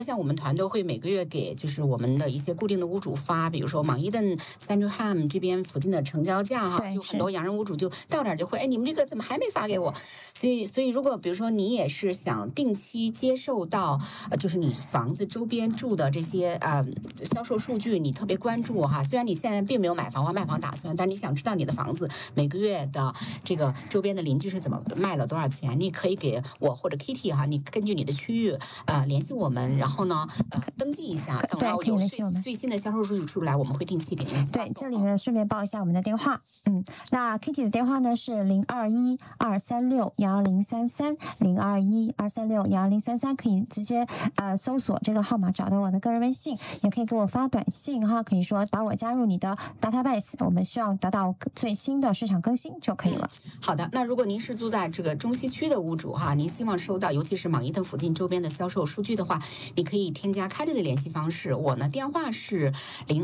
像我们团队会每个月给就是我们的一些固定的屋主发，比如说芒伊顿 Sandringham 这边附近的成交价哈，就很多洋人屋主就到点就会，哎，你们这个怎么还没发给我？所以如果比如说你也是想定期接受到就是你房子周边住的这些销售数据，你特别关注哈。虽然你现在并没有买房或卖房打算，但你想知道你的房子每个月的这个周边的邻居是怎么卖了多少钱，你可以给我或者 Kitty 哈，你根据你的区域联系我们，然后呢登记一下，等到有最新的销售数据出来，我们会定期给您。 对，这里呢顺便报一下我们的电话，那 Kitty 的电话呢是0212361033，0212361033，可以直接搜索这个号码找到我的个人微信，也可以给我发短信哈，可以说把我加入你的 database， 我们需要得到最新的市场更新就可以了。 好的，那如果您是住在这个中西区的屋主哈，您希望收到尤其是芒伊顿附近周边的销售数据的话，你可以添加凯莉的联系方式，我呢电话是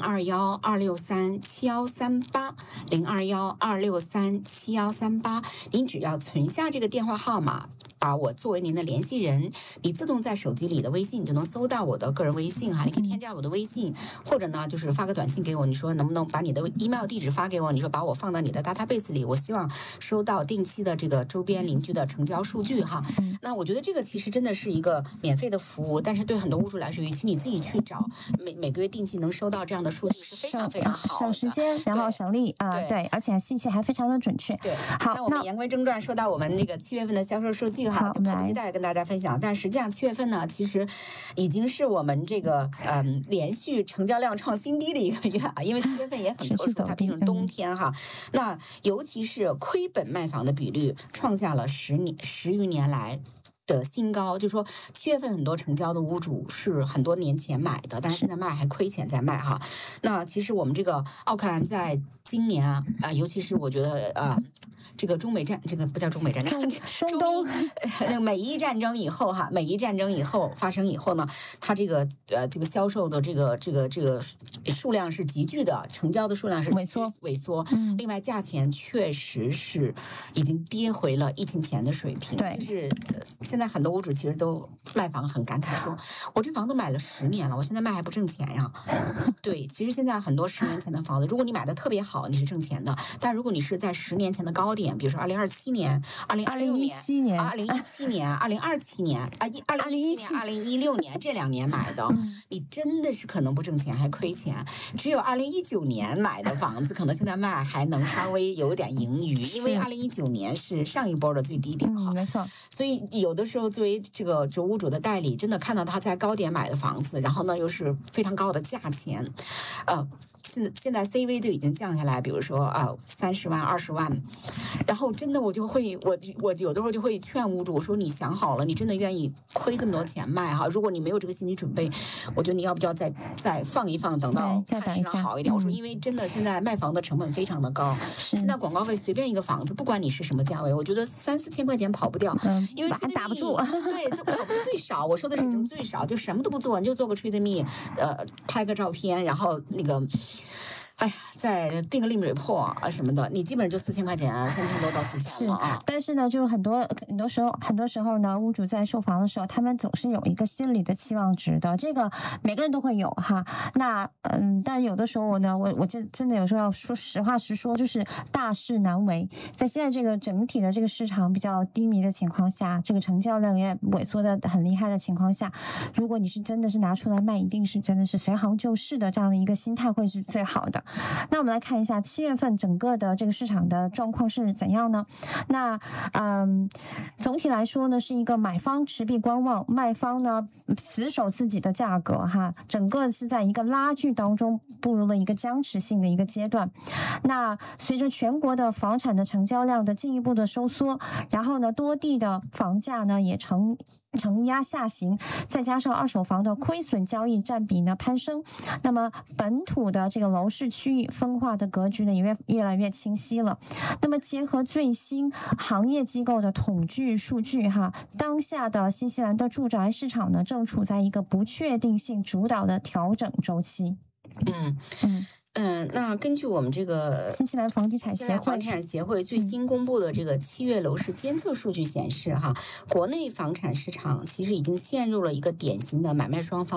0212637138，0212637138，您只要存下这个电话号码，把我作为您的联系人，你自动在手机里的微信你就能搜到我的个人微信哈，你可以添加我的微信，或者呢就是发个短信给我，你说能不能把你的 email 地址发给我，你说把我放到你的 database 里，我希望收到定期的这个周边邻居的成交数据哈。那我觉得这个其实真的是一个免费的服务，但是对很多屋主来说，与其你自己去找，每个月定期能收到这样的数据是非常非常好的， 省时间，然后省力对，而且信息还非常的准确。 对， 好， 那我们言归正传，说到我们那个7月份的销售数据哈，就迫不及待跟大家分享。但实际上7月份呢，其实已经是我们这个连续成交量创新低的一个月啊，因为7月份也很特殊，它毕竟冬天哈。那尤其是亏本卖房的比率创下了10余年来的新高，就是说7月份很多成交的屋主是很多年前买的，但是现在卖还亏钱在卖哈。那其实我们这个奥克兰在今年尤其是我觉得这个中美战，这个不叫中美战争， 中东那个美伊战争以后哈，美伊战争以后发生以后呢，它这个销售的这个数量是急剧的，成交的数量是萎缩，另外价钱确实是已经跌回了疫情前的水平，就是现在很多屋主其实都卖房很感慨说，我这房子买了10年了，我现在卖还不挣钱呀。对，其实现在很多10年前的房子，如果你买的特别好，你是挣钱的，但如果你是在10年前的高点，比如说2027年、2016年、2017年、2027年、2016年这2年买的，你真的是可能不挣钱还亏钱。只有2019年买的房子，可能现在卖还能稍微有点盈余，因为2019年是上一波的最低点哈。 没错。 所以有的时候作为这个屋主的代理，真的看到他在高点买的房子，然后呢又是非常高的价钱，现在 CV 就已经降下来，比如说30万、20万，然后真的我有的时候就会劝屋主，我说你想好了，你真的愿意亏这么多钱卖哈？如果你没有这个心理准备，我觉得你要不要再放一放，等到看市场好一点。我说因为真的现在卖房的成本非常的高，现在广告费随便一个房子，不管你是什么价位，我觉得3-4千块钱跑不掉，因为打不住， 对，就跑不住最少。我说的是最少，就什么都不做，你就做个 Trade Me，拍个照片，然后那个。哎呀，再定个 limit report 什么的，你基本上就4000块钱，3000多到4000了啊。 但是呢，就是很多时候呢，屋主在售房的时候，他们总是有一个心理的期望值的，这个每个人都会有哈。那但有的时候呢，我真的有时候要说实话实说，就是大事难为。在现在这个整体的这个市场比较低迷的情况下，这个成交量也萎缩的很厉害的情况下，如果你是真的是拿出来卖，一定是真的是随行就市的这样的一个心态会是最好的。那我们来看一下7月份整个的这个市场的状况是怎样呢？那总体来说呢，是一个买方持币观望，卖方呢死守自己的价格哈，整个是在一个拉锯当中步入了一个僵持性的一个阶段。那随着全国的房产的成交量的进一步的收缩，然后呢多地的房价呢也承压下行，再加上二手房的亏损交易占比呢攀升，那么本土的这个楼市区域分化的格局呢也越来越清晰了。那么结合最新行业机构的统计数据哈，当下的新西兰的住宅市场呢正处在一个不确定性主导的调整周期。 那根据我们这个新西兰房地产协会最新公布的这个7月楼市监测数据显示，哈，国内房产市场其实已经陷入了一个典型的买卖双方